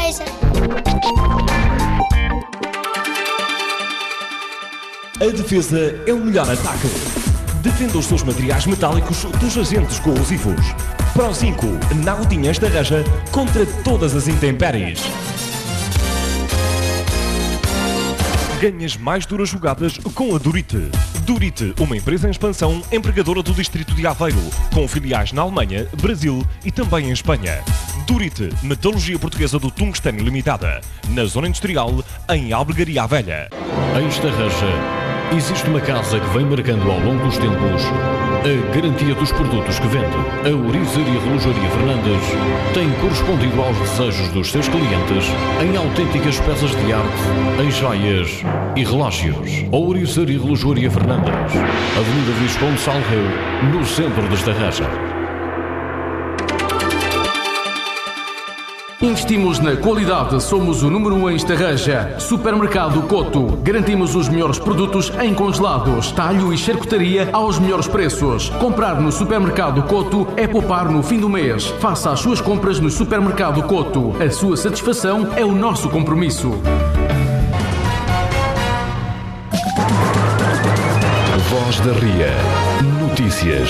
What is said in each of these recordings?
Tarreja. A defesa é o melhor ataque. Defenda os seus materiais metálicos dos agentes corrosivos. Pro 5, Nautinhas Tarreja contra todas as intempéries. Ganhas mais duras jogadas com a Durite. Durite, uma empresa em expansão, empregadora do distrito de Aveiro, com filiais na Alemanha, Brasil e também em Espanha. Durite, metalurgia portuguesa do tungstênio limitada, na zona industrial, em Albergaria à Velha. Em Estarreja, existe uma casa que vem marcando ao longo dos tempos a garantia dos produtos que vende. A Ouriçaria Relojaria Fernandes tem correspondido aos desejos dos seus clientes em autênticas peças de arte, em joias e relógios. A Ouriçaria Relojaria Fernandes, Avenida Visconde Salgueiro, no centro de Estarreja. Investimos na qualidade, somos o número 1 em Estarreja. Supermercado Coto. Garantimos os melhores produtos em congelados, talho e charcutaria aos melhores preços. Comprar no Supermercado Coto é poupar no fim do mês. Faça as suas compras no Supermercado Coto. A sua satisfação é o nosso compromisso. Voz da Ria. Notícias.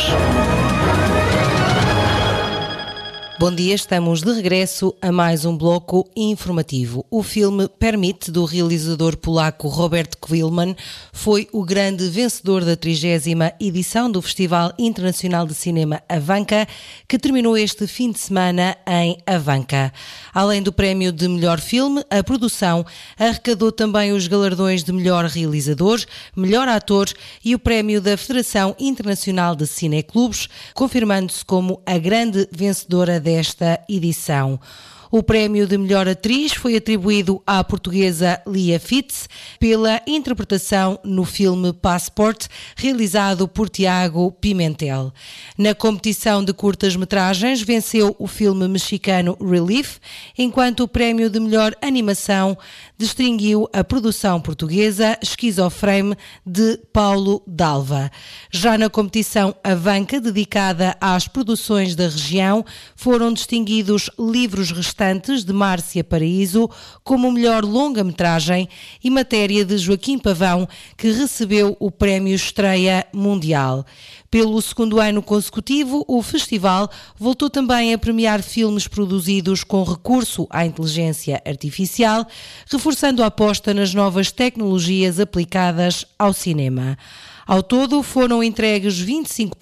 Bom dia, estamos de regresso a mais um bloco informativo. O filme Permit, do realizador polaco Robert Kwilman, foi o grande vencedor da 30ª edição do Festival Internacional de Cinema Avanca, que terminou este fim de semana em Avanca. Além do prémio de melhor filme, a produção arrecadou também os galardões de melhor realizador, melhor ator e o prémio da Federação Internacional de Cineclubes, confirmando-se como a grande vencedora desta edição. O prémio de melhor atriz foi atribuído à portuguesa Lia Fitz pela interpretação no filme Passport, realizado por Tiago Pimentel. Na competição de curtas-metragens venceu o filme mexicano Relief, enquanto o prémio de melhor animação distinguiu a produção portuguesa Schizoframe, de Paulo Dalva. Já na competição Avanca, dedicada às produções da região, foram distinguidos livros restantes de Márcia Paraíso como melhor longa-metragem e matéria de Joaquim Pavão, que recebeu o prémio Estreia Mundial. Pelo segundo ano consecutivo, o festival voltou também a premiar filmes produzidos com recurso à inteligência artificial, reforçando a aposta nas novas tecnologias aplicadas ao cinema. Ao todo, foram entregues 25